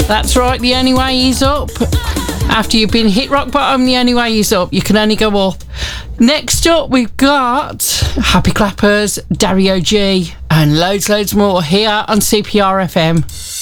That's right, the only way is up. After you've been hit rock bottom, the only way is up. You can only go up. Next up, we've got Happy Clappers, Dario G, and loads more here on CPR FM.